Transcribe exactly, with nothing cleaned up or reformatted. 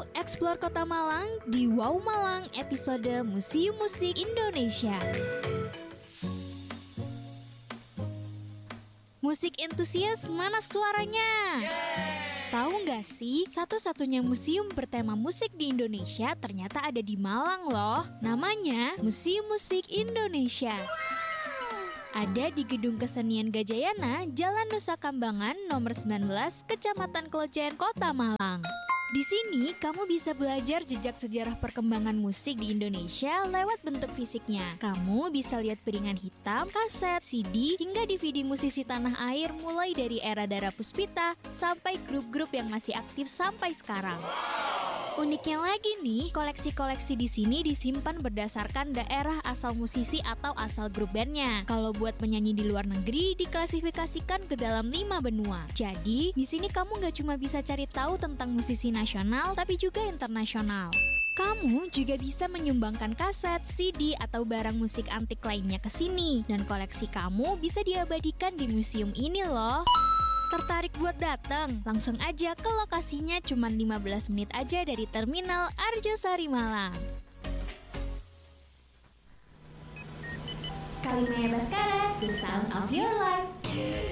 Explore Kota Malang di Wow Malang episode Museum Musik Indonesia. Musik entusias, mana suaranya? Tahu nggak sih, satu-satunya museum bertema musik di Indonesia ternyata ada di Malang loh. Namanya Museum Musik Indonesia. Ada di Gedung Kesenian Gajayana, Jalan Nusa Kambangan, nomor sembilan belas, Kecamatan Klojen, Kota Malang. Di sini, kamu bisa belajar jejak sejarah perkembangan musik di Indonesia lewat bentuk fisiknya. Kamu bisa lihat piringan hitam, kaset, C D, hingga D V D musisi tanah air mulai dari era Dara Puspita sampai grup-grup yang masih aktif sampai sekarang. Uniknya lagi nih, koleksi-koleksi di sini disimpan berdasarkan daerah asal musisi atau asal grup bandnya. Kalau buat penyanyi di luar negeri, diklasifikasikan ke dalam lima benua. Jadi, di sini kamu nggak cuma bisa cari tahu tentang musisi nasional, tapi juga internasional. Kamu juga bisa menyumbangkan kaset, C D, atau barang musik antik lainnya ke sini. Dan koleksi kamu bisa diabadikan di museum ini loh. Tertarik buat datang? Langsung aja ke lokasinya, cuma lima belas menit aja dari Terminal Arjosari Malang. Kalimaya Baskara, the sound of your life.